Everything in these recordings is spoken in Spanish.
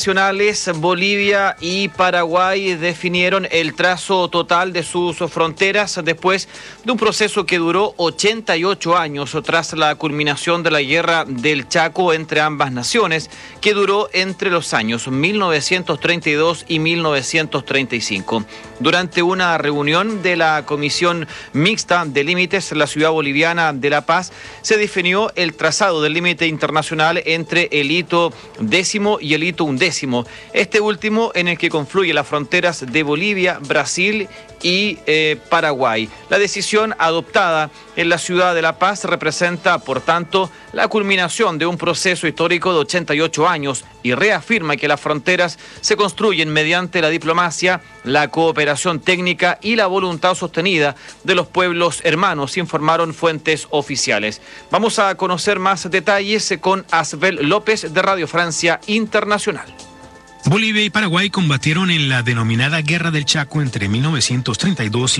internacionales, Bolivia y Paraguay definieron el trazo total de sus fronteras después de un proceso que duró 88 años tras la culminación de la guerra del Chaco entre ambas naciones, que duró entre los años 1932 y 1935. Durante una reunión de la Comisión Mixta de Límites en la ciudad boliviana de La Paz, se definió el trazado del límite internacional entre el hito 10º y el hito 11º, este último en el que confluyen las fronteras de Bolivia, Brasil y Paraguay. La decisión adoptada en la ciudad de La Paz representa, por tanto, la culminación de un proceso histórico de 88 años y reafirma que las fronteras se construyen mediante la diplomacia, la cooperación técnica y la voluntad sostenida de los pueblos hermanos, informaron fuentes oficiales. Vamos a conocer más detalles con Asbel López de Radio Francia Internacional. Bolivia y Paraguay combatieron en la denominada Guerra del Chaco entre 1932 y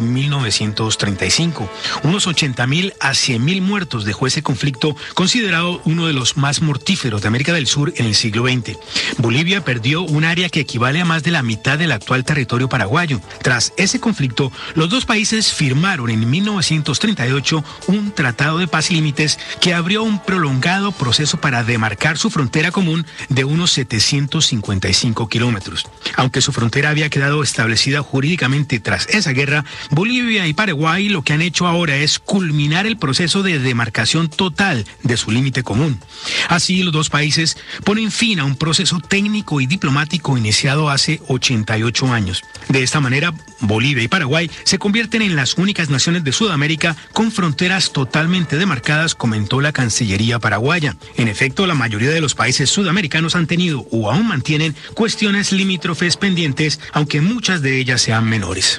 1935. Unos 80.000 a 100.000 muertos dejó ese conflicto, considerado uno de los más mortíferos de América del Sur en el siglo XX. Bolivia perdió un área que equivale a más de la mitad del actual territorio paraguayo. Tras ese conflicto, los dos países firmaron en 1938 un tratado de paz y límites que abrió un prolongado proceso para demarcar su frontera común de unos 755 kilómetros. Aunque su frontera había quedado establecida jurídicamente tras esa guerra, Bolivia y Paraguay lo que han hecho ahora es culminar el proceso de demarcación total de su límite común. Así, los dos países ponen fin a un proceso técnico y diplomático iniciado hace 88 años. De esta manera, Bolivia y Paraguay se convierten en las únicas naciones de Sudamérica con fronteras totalmente demarcadas, comentó la Cancillería paraguaya. En efecto, la mayoría de los países sudamericanos han tenido o aún mantienen cuestiones limítrofes pendientes, aunque muchas de ellas sean menores.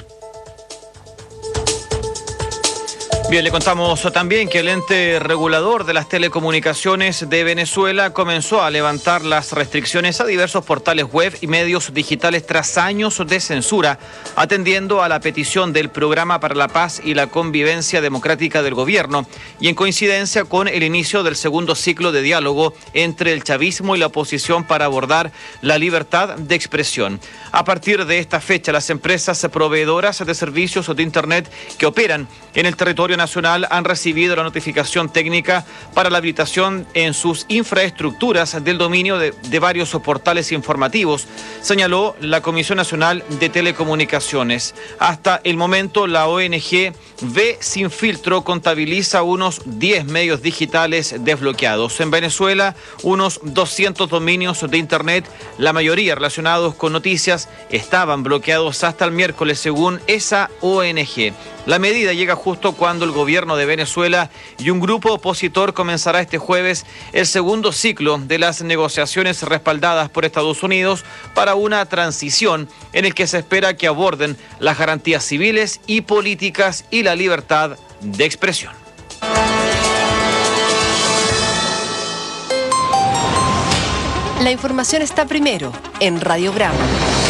Bien, le contamos también que el ente regulador de las telecomunicaciones de Venezuela comenzó a levantar las restricciones a diversos portales web y medios digitales tras años de censura, atendiendo a la petición del Programa para la Paz y la Convivencia Democrática del Gobierno y en coincidencia con el inicio del segundo ciclo de diálogo entre el chavismo y la oposición para abordar la libertad de expresión. A partir de esta fecha, las empresas proveedoras de servicios de Internet que operan en el territorio nacional han recibido la notificación técnica para la habilitación en sus infraestructuras del dominio de varios portales informativos, señaló la Comisión Nacional de Telecomunicaciones. Hasta el momento, la ONG Ve Sin Filtro contabiliza unos 10 medios digitales desbloqueados. En Venezuela, unos 200 dominios de Internet, la mayoría relacionados con noticias, estaban bloqueados hasta el miércoles, según esa ONG. La medida llega justo cuando el gobierno de Venezuela y un grupo opositor comenzará este jueves el segundo ciclo de las negociaciones respaldadas por Estados Unidos para una transición en el que se espera que aborden las garantías civiles y políticas y la libertad de expresión. La información está primero en Radiograma.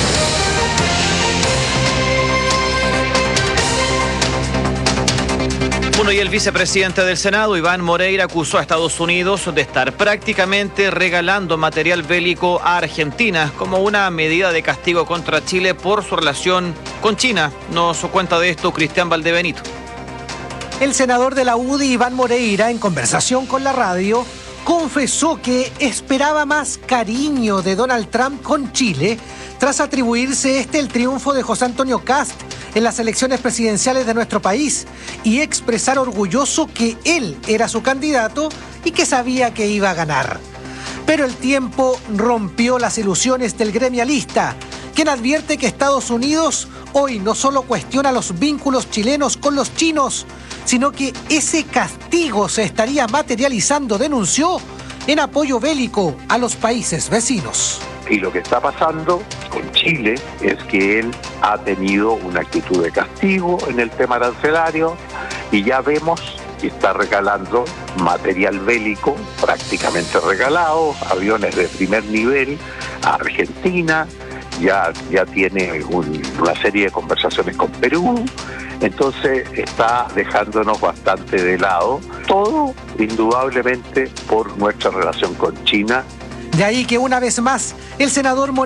Bueno, y el vicepresidente del Senado, Iván Moreira, acusó a Estados Unidos de estar prácticamente regalando material bélico a Argentina como una medida de castigo contra Chile por su relación con China. Nos cuenta de esto Cristian Valdebenito. El senador de la UDI, Iván Moreira, en conversación con la radio, confesó que esperaba más cariño de Donald Trump con Chile tras atribuirse el triunfo de José Antonio Kast en las elecciones presidenciales de nuestro país y expresar orgulloso que él era su candidato y que sabía que iba a ganar. Pero el tiempo rompió las ilusiones del gremialista, quien advierte que Estados Unidos hoy no solo cuestiona los vínculos chilenos con los chinos, sino que ese castigo se estaría materializando, denunció, en apoyo bélico a los países vecinos. Y lo que está pasando con Chile es que él ha tenido una actitud de castigo en el tema arancelario y ya vemos que está regalando material bélico prácticamente regalado, aviones de primer nivel a Argentina, ya tiene una serie de conversaciones con Perú, entonces está dejándonos bastante de lado, todo indudablemente por nuestra relación con China. De ahí que una vez más el senador